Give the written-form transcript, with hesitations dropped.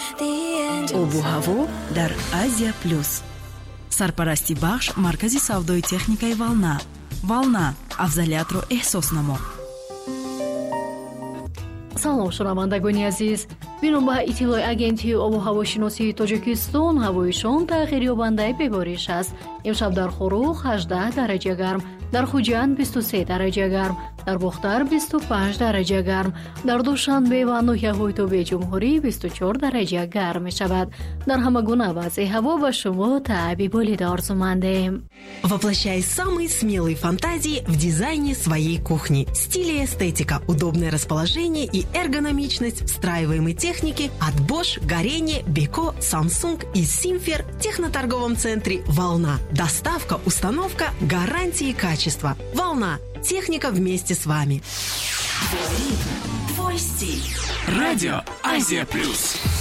обу ҳаво дар Азия плюс. Сарпарасти бахш маркази савдои техникаи Волна. Волна, афзалиятро эҳсос намо. салом шунавандагони азиз, бино ба иттилои агентии обу ҳавошиносии Тоҷикистон, ҳавоишон тағйирёбандаи бебориш аст. имшаб дар Хурух 18 дараҷа гарм, дар Хуҷанд 23 дараҷа гарм, дар Бухтар 25 дараҷа гарм, дар Душанбе ва ноҳияҳои тобии ҷумҳурӣ 24 дараҷа гарм мешавад. Дар ҳама гуна вазъи ҳаво ба шумо табиболида орзумандем. Воплощай самые смелые фантазии в дизайне своей кухни. Стиль и эстетика, удобное расположение и эргономичность встраиваемой техники от Bosch, Горение, Beko, Samsung и Simfer в техноторговом центре «Волна». Доставка, установка, гарантии качества. «Волна». Техника вместе с вами. Твой стиль. Радио Азия Плюс.